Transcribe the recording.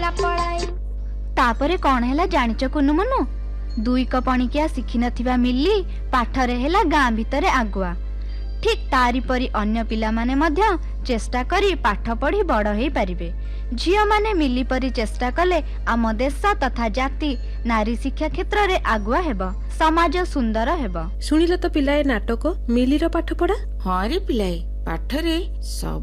देला पड़ाई। तापरे कौन हैला जानिच कुनु मनु? 2 कपणिकिया शिखि नथिबा मिली पाठरे हैला गाँ भितरे आगुआ। ठीक तारी परी अन्य पिला माने मध्य चेष्टा करी पाठ पढ़ी बड़ हेई पारिबे। झियो माने मिली परी चेष्टा कले आम देश तथा जाति नारी शिक्षा क्षेत्र रे आगुआ हेबो, समाज सुंदर हेबो। सुनिल तो पिलाए नाटक मिलीर पाठ पढ़ा? हाँ रे पिलाए, पाठरे सब